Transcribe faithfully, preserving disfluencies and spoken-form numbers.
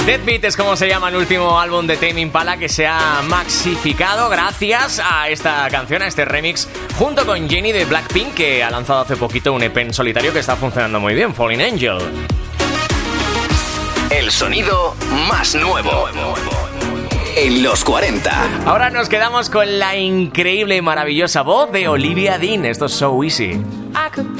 Deadbeat es como se llama el último álbum de Tame Impala, que se ha maxificado gracias a esta canción, a este remix, junto con Jennie de Blackpink, que ha lanzado hace poquito un E P en solitario que está funcionando muy bien, Falling Angel. El sonido más nuevo en los cuarenta. Ahora nos quedamos con la increíble y maravillosa voz de Olivia Dean. Esto es So Easy. I could